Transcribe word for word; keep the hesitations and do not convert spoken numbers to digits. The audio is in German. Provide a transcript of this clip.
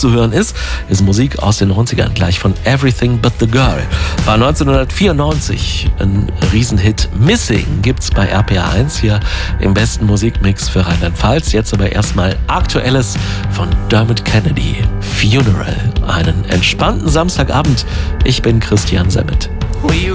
zu hören ist, ist Musik aus den neunzigern, gleich von Everything But The Girl. War neunzehnhundertvierundneunzig ein Riesenhit. Missing gibt's bei R P R eins hier im besten Musikmix für Rheinland-Pfalz. Jetzt aber erstmal Aktuelles von Dermot Kennedy, Funeral. Einen entspannten Samstagabend. Ich bin Christian Semmet.